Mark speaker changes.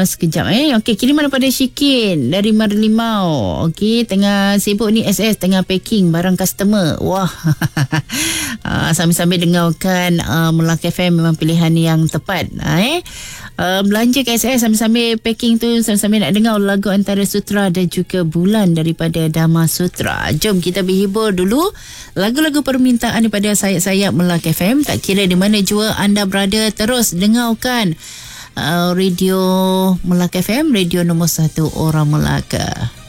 Speaker 1: Sekejap Okey, kiriman daripada Syikin dari Marlimau. Okey, tengah sibuk ni SS, tengah packing barang customer. Wah. Sambil-sambil dengarkan Melaka FM memang pilihan yang tepat. Belanja ke SS sambil-sambil packing tu, sambil-sambil nak dengar lagu antara Sutra dan juga Bulan daripada Dama Sutra. Jom kita berhibur dulu. Lagu-lagu permintaan daripada sayap-sayap Melaka FM. Tak kira di mana jua anda berada, terus dengarkan Radio Melaka FM, radio nombor 1 orang Melaka.